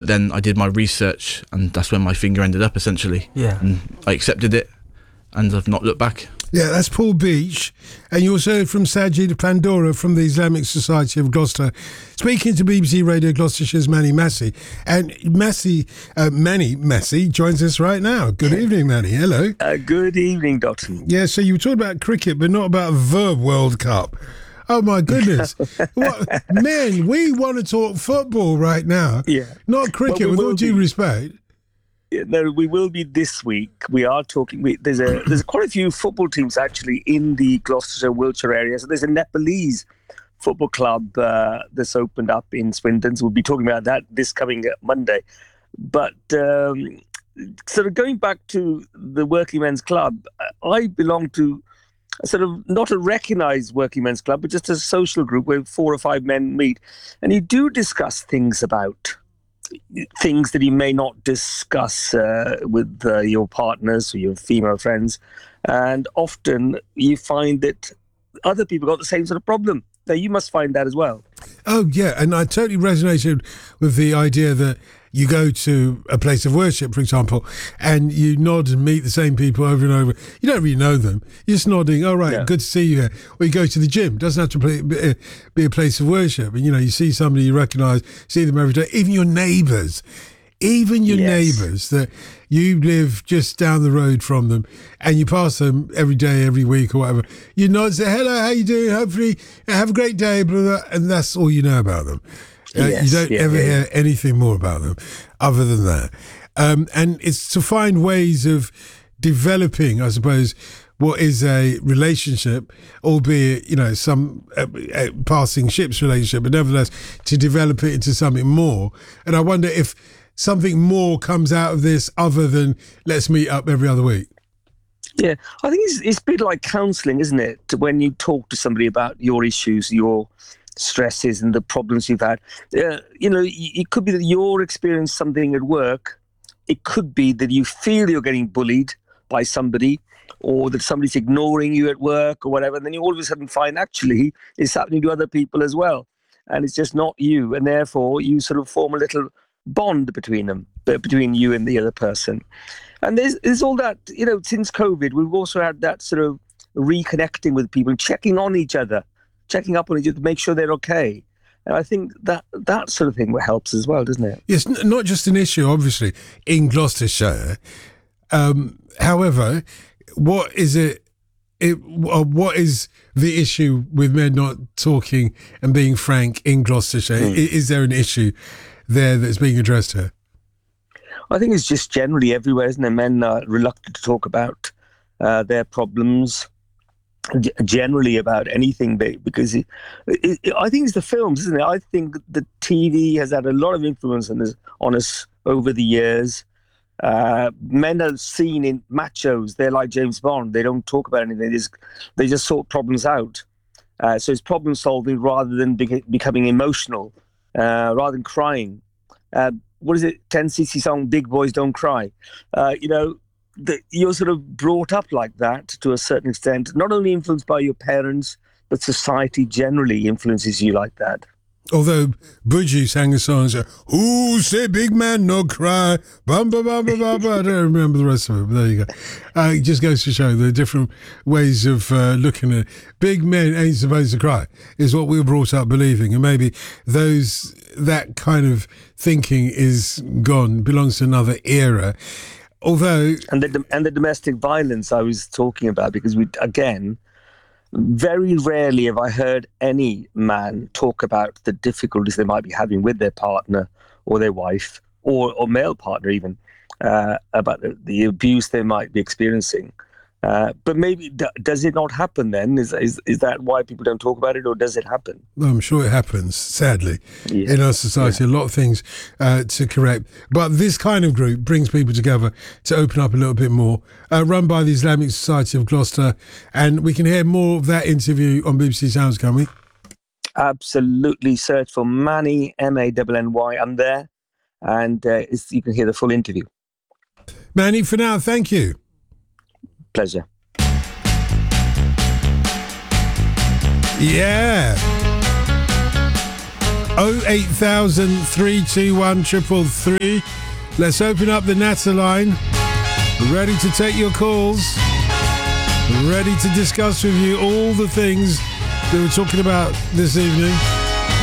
then I did my research, and that's when my finger ended up, essentially. Yeah. And I accepted it, and I've not looked back. Yeah, that's Paul Beach. And you also heard from Sajid Pandora from the Islamic Society of Gloucester, speaking to BBC Radio Gloucestershire's Manny Massey. And Manny Massey joins us right now. Good evening, Manny. Hello. Good evening, Dotson. Yeah, so you were talking about cricket, but not about the World Cup. Oh, my goodness. Men, we want to talk football right now. Yeah. Not cricket, with all due respect. No, we will be this week. We are talking. There's quite a few football teams actually in the Gloucestershire, Wiltshire area. So there's a Nepalese football club that's opened up in Swindon. So we'll be talking about that this coming Monday. But sort of going back to the Working Men's Club, I belong to sort of not a recognised Working Men's Club, but just a social group where 4 or 5 men meet, and you do discuss things that you may not discuss with your partners or your female friends. And often you find that other people got the same sort of problem. Now, you must find that as well. Oh, yeah. And I totally resonated with the idea that you go to a place of worship, for example, and you nod and meet the same people over and over. You don't really know them. You're just nodding, all right, good to see you here. Or you go to the gym. It doesn't have to be a place of worship. And, you see somebody you recognise, see them every day. Even your neighbours. Neighbours that you live just down the road from them and you pass them every day, every week or whatever. You nod and say, hello, how you doing? Hopefully have a great day, blah, blah, and that's all you know about them. You don't ever hear anything more about them other than that. And it's to find ways of developing, I suppose, what is a relationship, albeit, some passing ships relationship, but nevertheless to develop it into something more. And I wonder if something more comes out of this other than let's meet up every other week. Yeah, I think it's a bit like counselling, isn't it? When you talk to somebody about your issues, your stresses and the problems you've had. It could be that you're experiencing something at work. It could be that you feel you're getting bullied by somebody, or that somebody's ignoring you at work or whatever. And then you all of a sudden find actually it's happening to other people as well. And it's just not you. And therefore you sort of form a little bond between them, between you and the other person. And there's all that, since COVID, we've also had that sort of reconnecting with people, checking on each other, checking up on each other to make sure they're okay. And I think that sort of thing helps as well, doesn't it? Yes, not just an issue, obviously, in Gloucestershire. However, what is what is the issue with men not talking and being frank in Gloucestershire? Is there an issue there that's being addressed here? I think it's just generally everywhere, isn't it? Men are reluctant to talk about their problems, generally about anything, because I think it's the films, isn't it? I think the TV has had a lot of influence on us over the years. Men are seen in machos. They're like James Bond. They don't talk about anything. They just sort problems out. So it's problem solving rather than becoming emotional, rather than crying. What is it? 10cc song, Big Boys Don't Cry. You're sort of brought up like that to a certain extent, not only influenced by your parents, but society generally influences you like that. Although Buju sang a song and said, "Who say big man no cry, bum ba ba ba ba ba." I don't remember the rest of it, but there you go. It just goes to show the different ways of looking at it. Big men ain't supposed to cry, is what we were brought up believing, and maybe that kind of thinking is gone, belongs to another era. Although, and the domestic violence I was talking about, because very rarely have I heard any man talk about the difficulties they might be having with their partner or their wife or male partner even, about the abuse they might be experiencing. But maybe, does it not happen then? Is that why people don't talk about it, or does it happen? Well, I'm sure it happens, sadly, in our society. Yeah. A lot of things to correct. But this kind of group brings people together to open up a little bit more, run by the Islamic Society of Gloucester. And we can hear more of that interview on BBC Sounds, can we? Absolutely. Search for Manny, Manny. I'm there. And you can hear the full interview. Manny, for now, thank you. Pleasure. Yeah. 08000 321 333. Let's open up the Natter line. Ready to take your calls. Ready to discuss with you all the things that we're talking about this evening.